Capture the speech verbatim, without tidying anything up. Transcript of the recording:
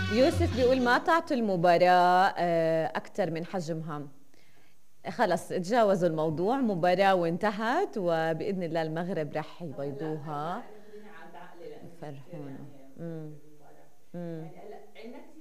يوسف بيقول ما تعطوا المباراة أكثر من حجمها. خلص تجاوزوا الموضوع، مباراة وانتهت، وبإذن الله المغرب رح لا لا يبيضوها. لا، انا بدي اعاد عقلي لانه في كثير يفرحونا. يعني امم بالمباراه. امم يعني هلا عندنا